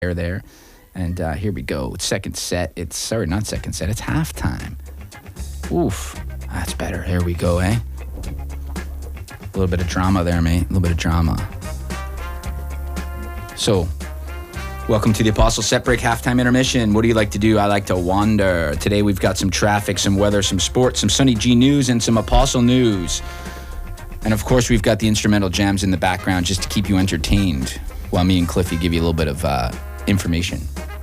there. And here we go. Second set. Not second set. It's halftime. Oof. That's better. Here we go, eh? A little bit of drama there, mate. A little bit of drama. So, welcome to the Apostle Set Break Halftime Intermission. What do you like to do? I like to wander. Today we've got some traffic, some weather, some sports, some Sunny G news, and some Apostle news. And of course, we've got the instrumental jams in the background just to keep you entertained while me and Cliffy give you a little bit of information.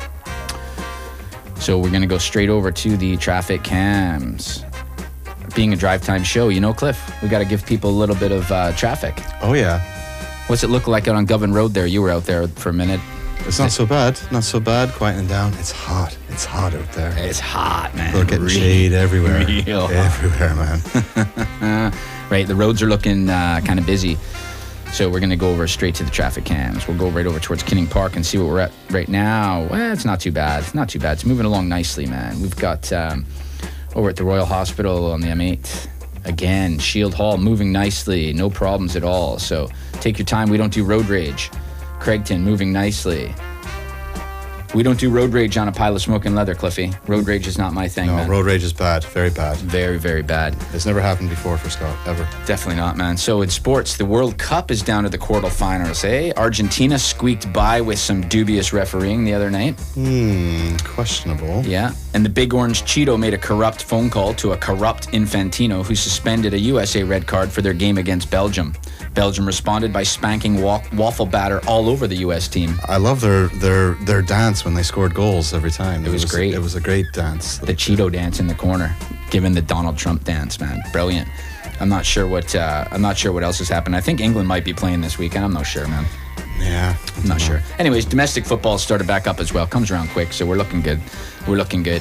So we're going to go straight over to the traffic cams. Being a drive time show, you know, Cliff, we got to give people a little bit of traffic. Oh, yeah. What's it look like out on Govan Road there? You were out there for a minute. It's not so bad. Not so bad. Quieting down. It's hot. It's hot out there. It's hot, man. We're getting shade everywhere. Real everywhere, man. Right, the roads are looking kind of busy. So we're going to go over straight to the traffic cams. We'll go right over towards Kinning Park and see what we're at right now. Well, it's not too bad. It's not too bad. It's moving along nicely, man. We've got over at the Royal Hospital on the M8. Again, Shield Hall moving nicely. No problems at all. So take your time. We don't do road rage. Craigton moving nicely. We don't do road rage on a pile of smoking leather, Cliffy. Road rage is not my thing, no, man. Road rage is bad. Very bad. Very, very bad. It's never happened before for Scott, ever. Definitely not, man. So in sports, the World Cup is down to the quarterfinals, eh? Argentina squeaked by with some dubious refereeing the other night. Questionable. Yeah. And the Big Orange Cheeto made a corrupt phone call to a corrupt Infantino who suspended a USA red card for their game against Belgium. Belgium responded by spanking waffle batter all over the U.S. team. I love their dance when they scored goals every time. It was great. It was a great dance. The Cheeto dance in the corner, given the Donald Trump dance, man, brilliant. I'm not sure what else has happened. I think England might be playing this weekend. I'm not sure, man. Yeah, I'm not sure. Anyways, domestic football started back up as well. Comes around quick, so we're looking good. We're looking good.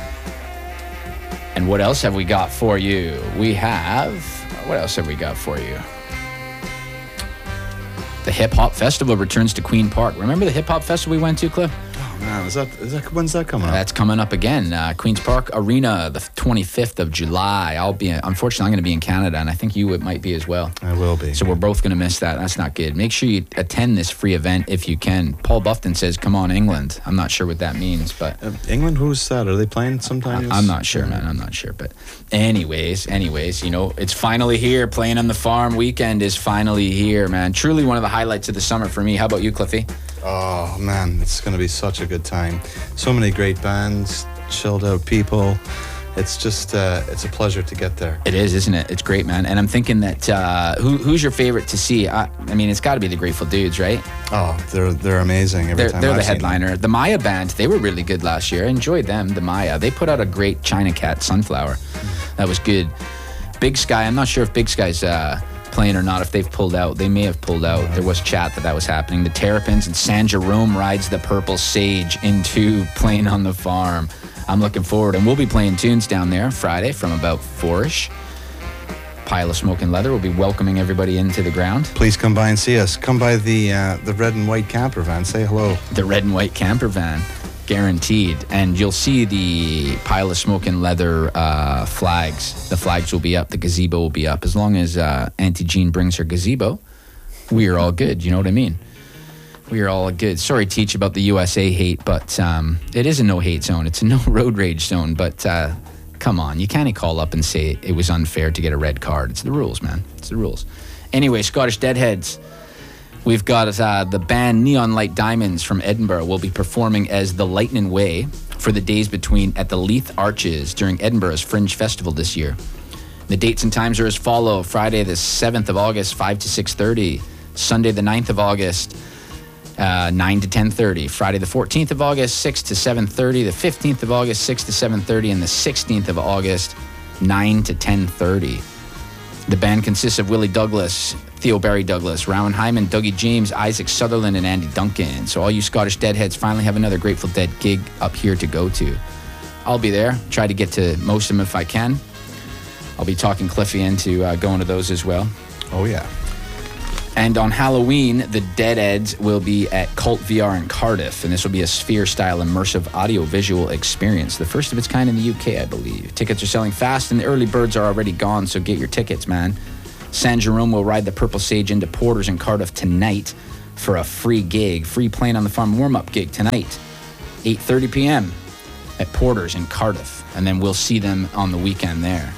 And what else have we got for you? What else have we got for you? The Hip Hop Festival returns to Queen Park. Remember the Hip Hop Festival we went to, Cliff? Oh man, when's that coming up? That's coming up again. Queen's Park Arena, the 25th of July. Unfortunately, I'm going to be in Canada, and I think you might be as well. I will be. So we're both going to miss that. That's not good. Make sure you attend this free event if you can. Paul Buffton says, "Come on, England." I'm not sure what that means, but England. Who's that? Are they playing sometimes? I'm not sure, man. I'm not sure, but anyways, you know, it's finally here. Playing on the Farm weekend is finally here, man. Truly one of the highlights of the summer for me. How about you, Cliffy? Oh man, it's going to be such a good time. So many great bands, chilled out people. It's just it's a pleasure to get there. It is, isn't it? It's great, man. And I'm thinking that who's your favorite to see? I mean, it's got to be the Grateful Dudes, right? Oh, they're amazing every time. They're the headliner. The Maya band, they were really good last year. I enjoyed them. The Maya, they put out a great China Cat Sunflower. That was good. Big Sky, I'm not sure if Big Sky's playing or not. If they've pulled out, they may have pulled out. There was chat that was happening. The Terrapins and San Jerome rides the Purple Sage into Playing on the Farm. I'm looking forward, and we'll be playing tunes down there Friday from about 4ish. Pile of Smoking Leather will be welcoming everybody into the ground. Please come by and see us. Come by the red and white camper van. Say hello. The red and white camper van, guaranteed. And you'll see the Pile of Smoking Leather flags. The flags will be up. The gazebo will be up. As long as Auntie Jean brings her gazebo, we are all good. You know what I mean? We are all good. Sorry, Teach, about the USA hate, but it is a no-hate zone. It's a no-road rage zone, but come on. You can't call up and say it was unfair to get a red card. It's the rules, man. It's the rules. Anyway, Scottish Deadheads. We've got the band Neon Light Diamonds from Edinburgh will be performing as The Lightning Way for the days between at the Leith Arches during Edinburgh's Fringe Festival this year. The dates and times are as follow. Friday the 7th of August, 5 to 6:30. Sunday the 9th of August, 9 to 10:30. Friday the 14th of August, 6 to 7:30. The 15th of August, 6 to 7:30. And the 16th of August, 9 to 10:30. The band consists of Willie Douglas, Theo Barry Douglas, Rowan Hyman, Dougie James, Isaac Sutherland, and Andy Duncan. So all you Scottish Deadheads finally have another Grateful Dead gig up here to go to. I'll be there. Try to get to most of them if I can. I'll be talking Cliffy into going to those as well. Oh, yeah. And on Halloween, the Deadheads will be at Cult VR in Cardiff, and this will be a Sphere-style immersive audio-visual experience, the first of its kind in the UK, I believe. Tickets are selling fast, and the early birds are already gone, so get your tickets, man. San Jerome will ride the Purple Sage into Porters in Cardiff tonight. for a free gig, free Playing on the Farm warm-up gig tonight, 8:30 p.m. at Porter's in Cardiff. And then we'll see them on the weekend there.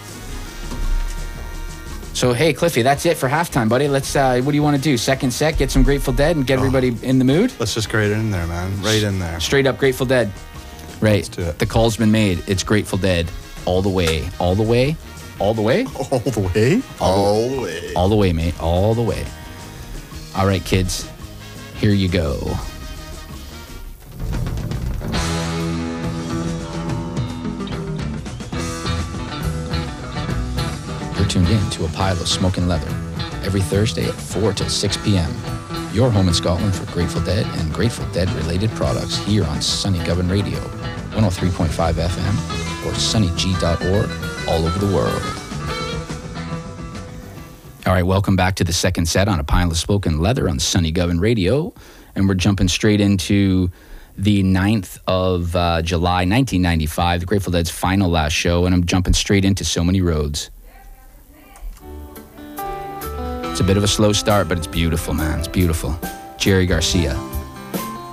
So, hey, Cliffy, that's it for halftime, buddy. Let's, what do you want to do? Second set, get some Grateful Dead and get everybody in the mood? Let's just grade it in there, man. Right in there. Straight up Grateful Dead. Right. Let's do it. The call's been made. It's Grateful Dead all the way. All the way? All the way? All the way? All the way. All the way, mate. All the way. All right, kids. Here you go. You're tuned in to A Pile of Smoking Leather every Thursday at 4 till 6 p.m. Your home in Scotland for Grateful Dead and Grateful Dead-related products here on Sunny Govan Radio, 103.5 FM or sunnyg.org, all over the world. All right, welcome back to the second set on A Pile of Smoking Leather on Sunny Govan Radio. And we're jumping straight into the 9th of July, 1995, the Grateful Dead's final last show, and I'm jumping straight into So Many Roads. It's a bit of a slow start, but it's beautiful, man. It's beautiful. Jerry Garcia.